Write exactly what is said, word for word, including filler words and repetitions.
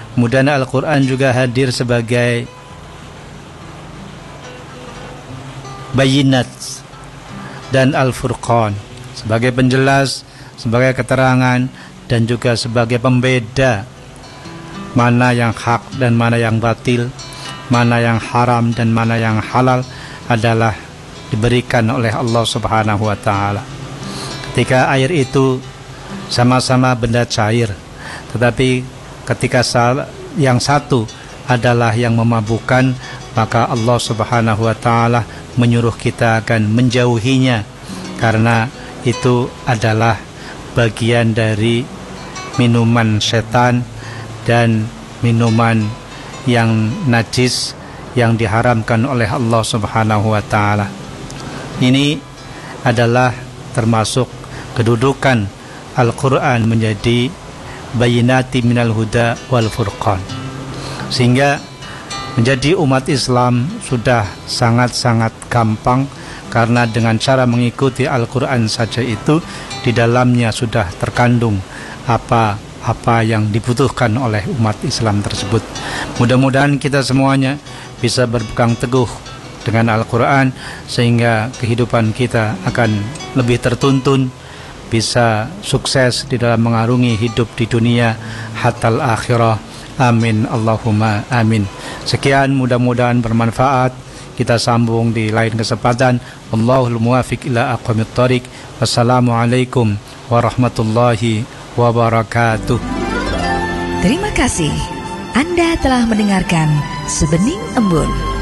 Kemudian Al-Quran juga hadir sebagai Bayinat dan Al-Furqan, sebagai penjelas, sebagai keterangan, dan juga sebagai pembeda mana yang hak dan mana yang batil, mana yang haram dan mana yang halal adalah diberikan oleh Allah Subhanahu wa Ta'ala. Ketika air itu sama-sama benda cair, tetapi ketika yang satu adalah yang memabukkan, maka Allah Subhanahu wa Ta'ala menyuruh kita akan menjauhinya, karena itu adalah bagian dari minuman setan dan minuman yang najis yang diharamkan oleh Allah Subhanahu wa Ta'ala. Ini adalah termasuk kedudukan Al-Quran menjadi bayinati minal huda wal furqan, sehingga menjadi umat Islam sudah sangat-sangat gampang, karena dengan cara mengikuti Al-Quran saja itu di dalamnya sudah terkandung apa-apa yang dibutuhkan oleh umat Islam tersebut. Mudah-mudahan kita semuanya bisa berpegang teguh dengan Al-Quran, sehingga kehidupan kita akan lebih tertuntun, bisa sukses di dalam mengarungi hidup di dunia hatal akhirah. Amin Allahumma amin. Sekian, mudah-mudahan bermanfaat. Kita sambung di lain kesempatan. Wallahul muwafiq ila aqwamit thoriq. Wassalamualaikum warahmatullahi wabarakatuh. Terima kasih. Anda telah mendengarkan Sebening Embun.